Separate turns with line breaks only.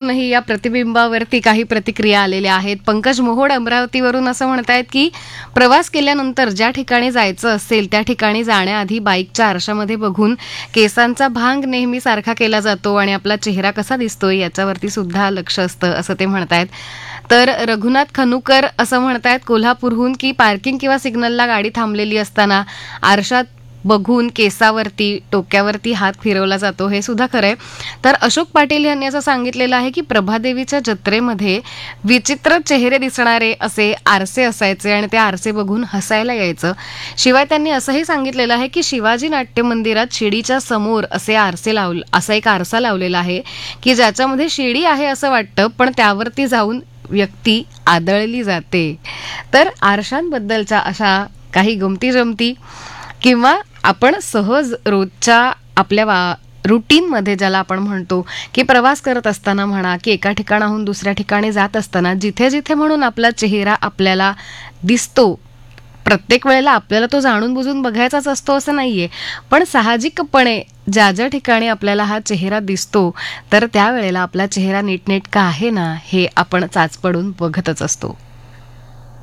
अमरावतीवरूनही या प्रतिबिंबावरती काही प्रतिक्रिया आलेल्या आहेत. पंकज मोहोड अमरावतीवरून असं म्हणतायत की प्रवास केल्यानंतर ज्या ठिकाणी जायचं असेल त्या ठिकाणी जाण्याआधी बाईकच्या आरशामध्ये बघून केसांचा भांग नेहमी सारखा केला जातो आणि आपला चेहरा कसा दिसतोय याच्यावरती सुद्धा लक्ष असतं असं ते म्हणतायत. तर रघुनाथ खनुकर असं म्हणतायत कोल्हापूरहून की पार्किंग किंवा सिग्नलला गाडी थांबलेली असताना आरशात बघून केसावरती टोक्यावरती हात फिरवला जातो, हे सुद्धा खरंय. तर अशोक पाटील यांनी असं सांगितलेलं आहे की प्रभादेवीच्या जत्रेमध्ये विचित्र चेहरे दिसणारे असे आरसे असायचे आणि ते आरसे बघून हसायला यायचं. शिवाय त्यांनी असंही सांगितलेलं आहे की शिवाजी नाट्य मंदिरात शिडीच्या समोर असा एक आरसा लावलेला आहे की ज्याच्यामध्ये शिडी आहे असं वाटतं, पण त्यावरती जाऊन व्यक्ती आदळली जाते. तर आरशांबद्दलच्या अशा काही गमती जमती किंवा आपण सहज रोजच्या आपल्या रुटीनमध्ये ज्याला आपण म्हणतो की प्रवास करत असताना म्हणा की एका ठिकाणाहून दुसऱ्या ठिकाणी जात असताना जिथे जिथे म्हणून आपला चेहरा आपल्याला दिसतो, प्रत्येक वेळेला आपल्याला तो जाणून बुजून बघायचाच असतो असं नाहीये, पण साहजिकपणे ज्या ज्या ठिकाणी आपल्याला हा चेहरा दिसतो तर त्यावेळेला आपला चेहरा नीटनेटका आहे ना हे आपण चाचपडून बघतच असतो.